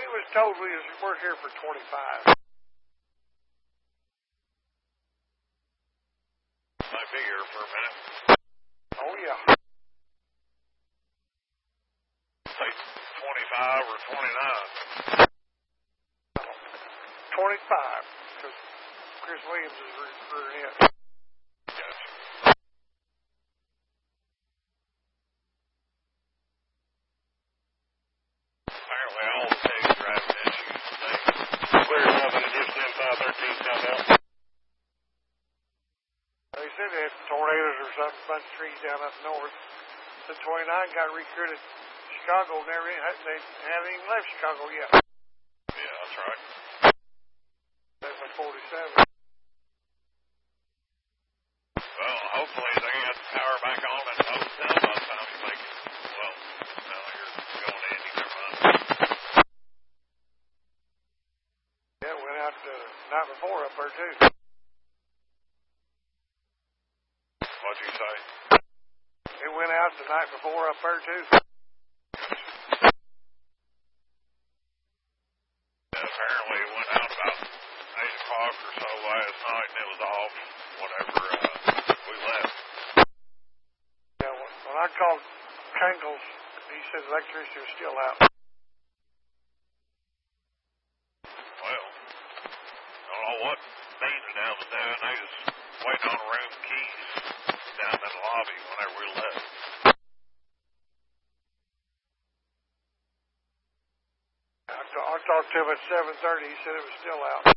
was told we were here for 25. Might be here for a minute. Oh, yeah. Say 25 or 29. 25, because Chris Williams is recruiting in. Yes. Apparently all the pigs are having issues today. Cleared up and just then 513 come out. They said they had tornadoes or something, a bunch of trees down up north. The 29 got recruited Chicago, they haven't even left Chicago yet. Yeah, that's right. That's a 47. Well, hopefully they got the power back on at the hotel by the time you make it. Well, now you're going to Indy, never mind. Yeah, it went out the night before up there, too. What'd you say? It went out the night before up there, too. Apparently it went out about 8 o'clock or so last night, and it was off whenever we left. Yeah, when I called Kangles, he said electricity was still out. Well, I don't know what Nina down was doing. They was waiting on room keys down in the lobby whenever we left. I talked to him at 7:30. He said it was still out.